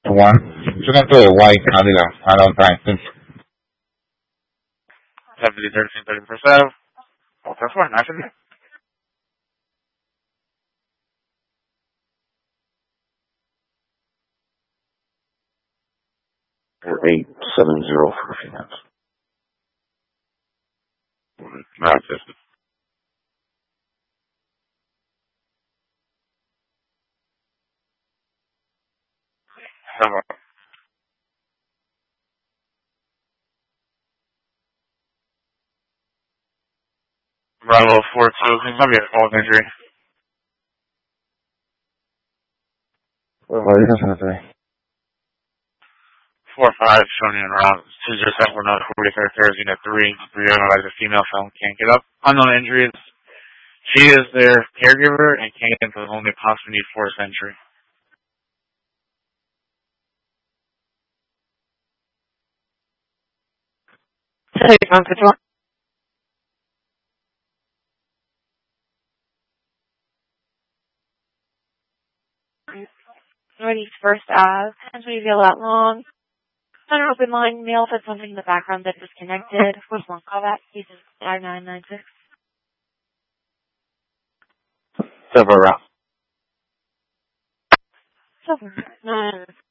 One. Shouldn't do a white Cadillac at all times. 70, 13, 30%. Oh, that's fine, actually. Or 870 for finance. Not just. Bravo 4 closing. I'll get a false injury. 4-5 showing you around 207 for another 43rd Ferris Unit 3. Realize a female felon can't get up. Unknown injuries. She is their caregiver and can't get into the only possibly need forced entry. Northeast First Ave. As we feel that long. Under open line, mail said something in the background that disconnected. What's one callback? This is 5996. Silver. Silver.